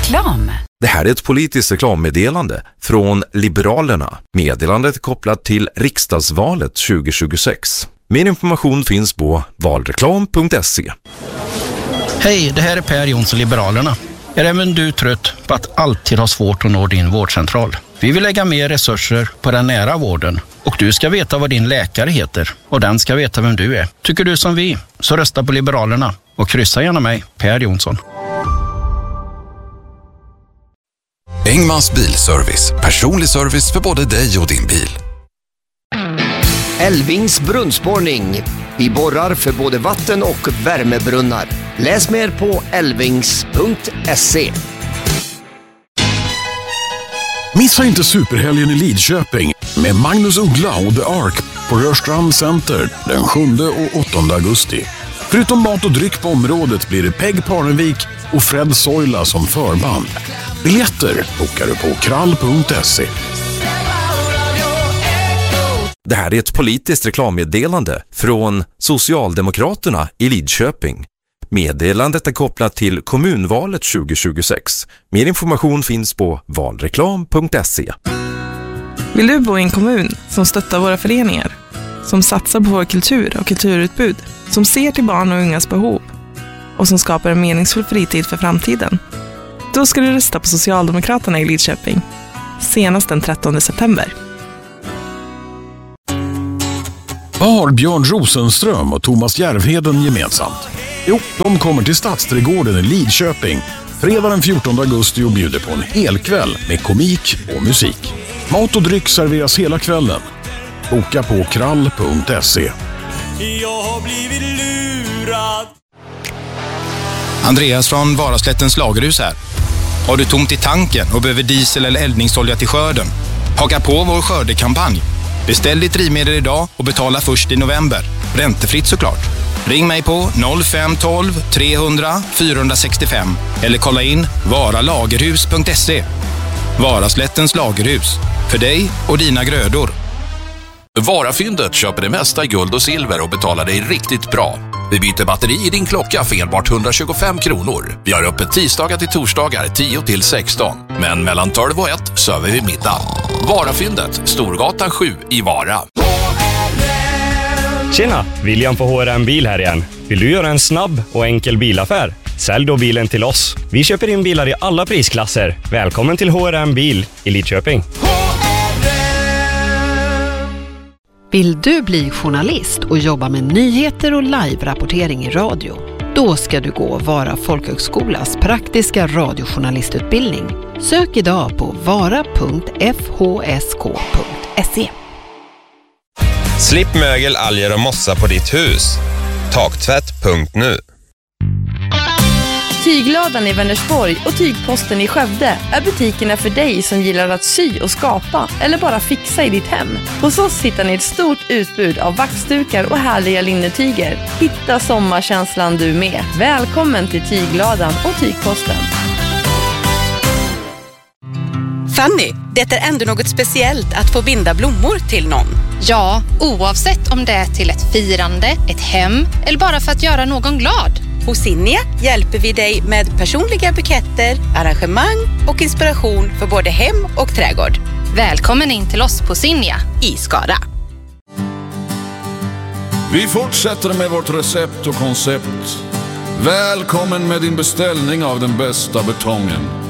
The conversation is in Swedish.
Reklam. Det här är ett politiskt reklammeddelande från Liberalerna. Meddelandet är kopplat till riksdagsvalet 2026. Mer information finns på valreklam.se. Hej, det här är Per Jonsson, Liberalerna. Är även du trött på att alltid ha svårt att nå din vårdcentral? Vi vill lägga mer resurser på den nära vården. Och du ska veta vad din läkare heter. Och den ska veta vem du är. Tycker du som vi, så rösta på Liberalerna. Och kryssa gärna mig, Per Jonsson. Engmans bilservice. Personlig service för både dig och din bil. Älvings brunnsborrning. Vi borrar för både vatten- och värmebrunnar. Läs mer på älvings.se. Missa inte superhelgen i Lidköping med Magnus Uggla och The Ark på Rörstrand Center den 7 och 8 augusti. Förutom mat och dryck på området blir det Peg Parnevik och Fred Soila som förband. Biljetter bokar du på krall.se. Det här är ett politiskt reklammeddelande från Socialdemokraterna i Lidköping. Meddelandet är kopplat till kommunvalet 2026. Mer information finns på valreklam.se. Vill du bo i en kommun som stöttar våra föreningar? Som satsar på vår kultur och kulturutbud? Som ser till barn och ungas behov? Och som skapar en meningsfull fritid för framtiden? Då ska du rösta på Socialdemokraterna i Lidköping. Senast den 13 september. Vad har Björn Rosenström och Thomas Järvheden gemensamt? Jo, de kommer till Stadsträdgården i Lidköping fredag den 14 augusti och bjuder på en hel kväll med komik och musik. Mat och dryck serveras hela kvällen. Boka på krall.se. Jag har blivit lurad. Andreas från Varaslättens lagerhus här. Har du tomt i tanken och behöver diesel eller eldningsolja till skörden? Haka på vår skördekampanj. Beställ ditt drivmedel idag och betala först i november. Räntefritt såklart. Ring mig på 0512 300 465 eller kolla in varalagerhus.se. Varaslättens lagerhus. För dig och dina grödor. Varafyndet köper det mesta i guld och silver och betalar dig riktigt bra. Vi byter batteri i din klocka för enbart 125 kronor. Vi har öppet tisdagar till torsdagar 10 till 16. Men mellan 12 och 1 söver vi middag. Varafyndet, Storgatan 7 i Vara. Tjena, William på HRM Bil här igen. Vill du göra en snabb och enkel bilaffär? Sälj då bilen till oss. Vi köper in bilar i alla prisklasser. Välkommen till HRM Bil i Lidköping. Vill du bli journalist och jobba med nyheter och live-rapportering i radio? Då ska du gå Vara folkhögskolas praktiska radiojournalistutbildning. Sök idag på vara.fhsk.se. Slipp mögel, alger och mossa på ditt hus. Taktvätt.nu. Tygladan i Vänersborg och Tygposten i Skövde är butikerna för dig som gillar att sy och skapa eller bara fixa i ditt hem. Hos oss hittar ni ett stort utbud av vaxdukar och härliga linnetyger. Hitta sommarkänslan du med. Välkommen till Tygladan och Tygposten. Fanny, det är ändå något speciellt att få binda blommor till någon. Ja, oavsett om det är till ett firande, ett hem eller bara för att göra någon glad. Hos Sinja hjälper vi dig med personliga buketter, arrangemang och inspiration för både hem och trädgård. Välkommen in till oss på Sinja i Skara. Vi fortsätter med vårt recept och koncept. Välkommen med din beställning av den bästa betongen.